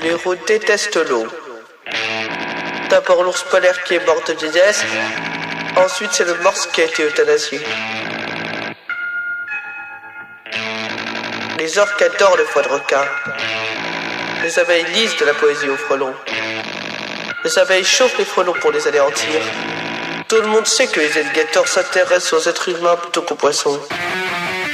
héros détestent l'eau. D'abord l'ours polaire qui est mort de vieillesse, ensuite c'est le morse qui a été euthanasié. Les orques adorent le foie de requin. Les abeilles lisent de la poésie aux frelons. Les abeilles chauffent les frelons pour les anéantir. Tout le monde sait que les alligators s'intéressent aux êtres humains plutôt qu'aux poissons.